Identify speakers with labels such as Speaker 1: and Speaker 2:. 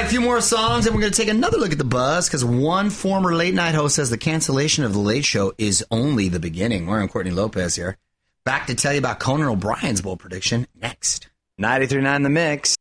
Speaker 1: right, a few more songs, and we're going to take another look at the buzz, because one former late-night host says the cancellation of The Late Show is only the beginning. We're on Courtney Lopez here. Back to tell you about Conan O'Brien's bold prediction next.
Speaker 2: 93.9 The Mix.